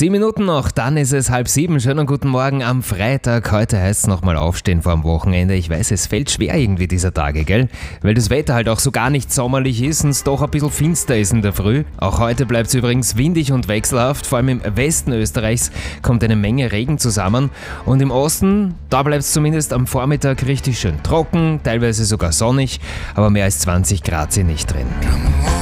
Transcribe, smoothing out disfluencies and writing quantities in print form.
7 Minuten noch, dann ist es 6:30. Schönen guten Morgen am Freitag. Heute heißt es nochmal aufstehen vor dem Wochenende. Ich weiß, es fällt schwer irgendwie dieser Tage, gell? Weil das Wetter halt auch so gar nicht sommerlich ist und es doch ein bisschen finster ist in der Früh. Auch heute bleibt es übrigens windig und wechselhaft. Vor allem im Westen Österreichs kommt eine Menge Regen zusammen. Und im Osten, da bleibt es zumindest am Vormittag richtig schön trocken, teilweise sogar sonnig. Aber mehr als 20 Grad sind nicht drin.